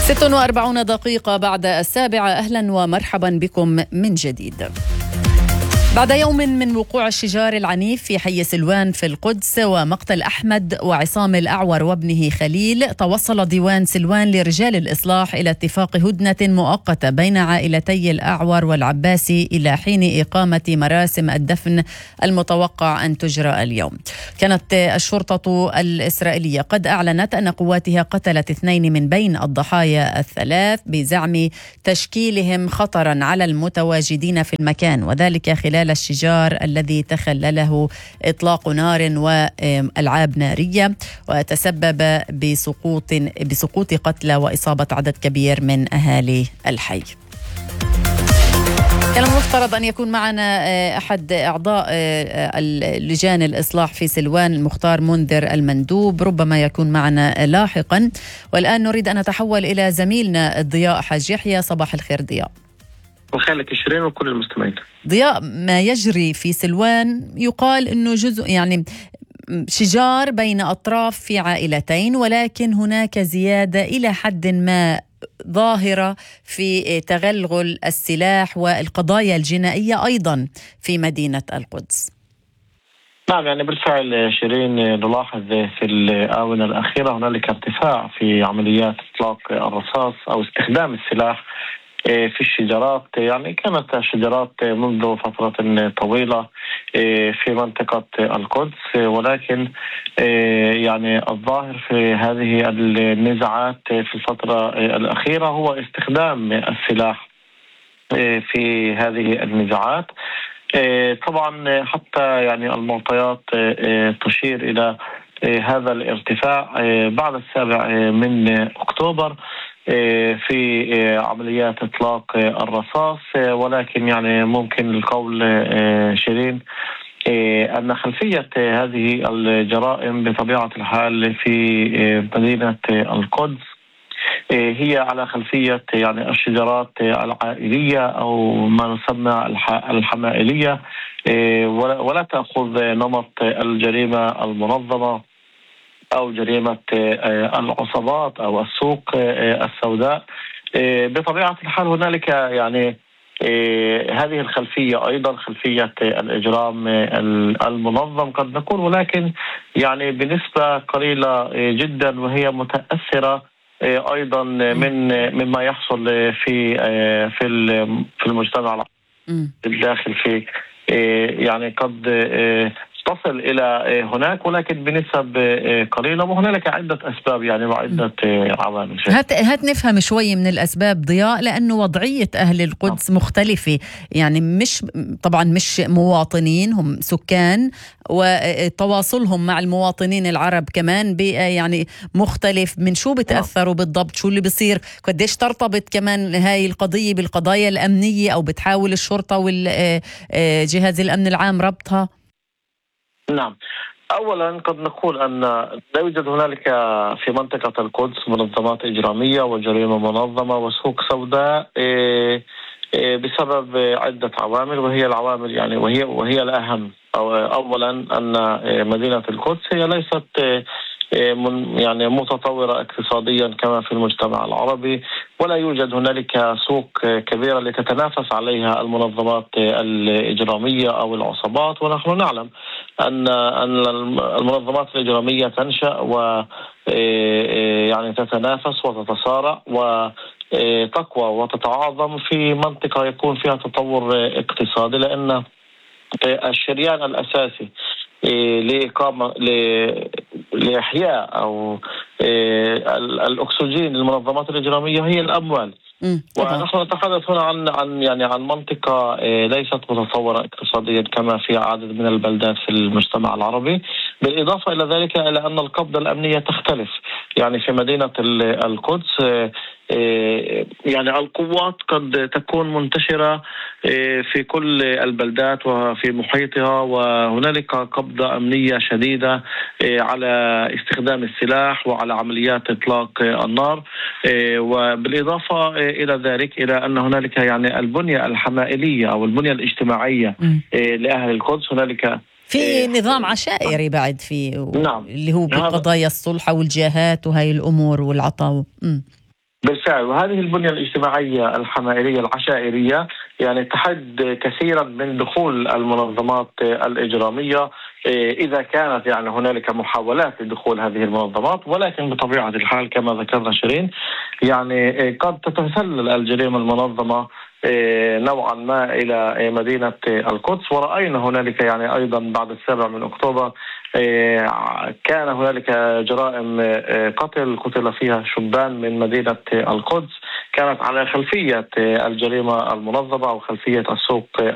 46 دقيقة بعد 7. أهلا ومرحبا بكم من جديد. بعد يوم من وقوع الشجار العنيف في حي سلوان في القدس ومقتل أحمد وعصام الأعور وابنه خليل، توصل ديوان سلوان لرجال الإصلاح إلى اتفاق هدنة مؤقتة بين عائلتي الأعور والعباسي إلى حين إقامة مراسم الدفن المتوقع أن تجرى اليوم. كانت الشرطة الإسرائيلية قد أعلنت أن قواتها قتلت 2 من بين الضحايا الثلاث بزعم تشكيلهم خطرا على المتواجدين في المكان، وذلك خلال الشجار الذي تخلله إطلاق نار وألعاب نارية وتسبب بسقوط قتلى وإصابة عدد كبير من أهالي الحي. كان المفترض أن يكون معنا أحد أعضاء لجان الإصلاح في سلوان، المختار منذر المندوب، ربما يكون معنا لاحقا. والآن نريد أن نتحول إلى زميلنا ضياء حاج يحيى. صباح الخير ضياء. وخالك شيرين وكل المستمعين. ضياء، ما يجري في سلوان يقال أنه جزء شجار بين أطراف في عائلتين، ولكن هناك زيادة إلى حد ما ظاهرة في تغلغل السلاح والقضايا الجنائية أيضا في مدينة القدس. نعم، بالفعل شيرين، نلاحظ في الآونة الأخيرة هنالك ارتفاع في عمليات إطلاق الرصاص أو استخدام السلاح في الشجرات. كانت الشجرات منذ فترة طويلة في منطقة القدس، ولكن الظاهر في هذه النزاعات في الفترة الأخيرة هو استخدام السلاح في هذه النزاعات. طبعا حتى المعطيات تشير إلى هذا الارتفاع بعد 7 من أكتوبر في عمليات إطلاق الرصاص، ولكن ممكن القول شيرين أن خلفية هذه الجرائم بطبيعة الحال في مدينة القدس هي على خلفية الشجرات العائلية أو ما نسمى الحمائلية، ولا تأخذ نمط الجريمة المنظمة أو جريمة العصابات أو السوق السوداء. بطبيعة الحال هنالك هذه الخلفية أيضا خلفية الإجرام المنظم قد نكون، ولكن بنسبة قليلة جدا، وهي متأثرة أيضا مما يحصل في المجتمع الداخل في قد تصل إلى هناك، ولكن بنسب قليلة، وهنالك عدة أسباب وعدة عوامل. هات نفهم شوي من الأسباب ضياء، لأنه وضعية أهل القدس مختلفة، مش مواطنين، هم سكان، وتواصلهم مع المواطنين العرب كمان مختلف. من شو بتأثروا بالضبط؟ شو اللي بيصير؟ قديش ترتبط كمان هاي القضية بالقضايا الأمنية، أو بتحاول الشرطة والجهاز الأمن العام ربطها؟ نعم، أولا قد نقول أن لا يوجد هنالك في منطقة القدس منظمات إجرامية وجريمة منظمة وسوق سوداء بسبب عدة عوامل، وهي العوامل وهي الأهم. أولا أن مدينة القدس هي ليست متطورة اقتصاديا كما في المجتمع العربي، ولا يوجد هنالك سوق كبيرة لتتنافس عليها المنظمات الإجرامية أو العصابات. ونحن نعلم أن المنظمات الإجرامية تنشأ و تتنافس وتتصارع وتقوى وتتعاظم في منطقة يكون فيها تطور اقتصادي، لأن الشريان الأساسي لإحياء أو الأكسجين للمنظمات الإجرامية هي الأموال. ونحن نتحدث هنا عن منطقة ليست متطورة اقتصاديا كما في عدد من البلدات في المجتمع العربي. بالإضافة إلى ذلك إلى أن القبضة الأمنية تختلف. في مدينة القدس القوات قد تكون منتشرة في كل البلدات وفي محيطها، وهنالك قبضة أمنية شديدة على استخدام السلاح وعلى عمليات إطلاق النار. وبالإضافة إلى ذلك إلى أن هنالك البنية الحمائلية أو البنية الاجتماعية لأهل القدس، هنالك في نظام عشائري بعد في نعم. اللي هو بقضايا الصلح والجهات وهي الأمور والعطاء. بالفعل، وهذه البنية الاجتماعية الحمائرية العشائرية يعني تحد كثيرا من دخول المنظمات الإجرامية إذا كانت يعني هنالك محاولات لدخول هذه المنظمات، ولكن بطبيعة الحال كما ذكرنا شيرين يعني قد تتسلل الجريمة المنظمة نوعا ما إلى مدينة القدس. ورأينا هنالك يعني أيضا بعد 7 من أكتوبر كان هنالك جرائم قتل فيها شبان من مدينة القدس، كانت على خلفية الجريمة المنظمة أو خلفية السوق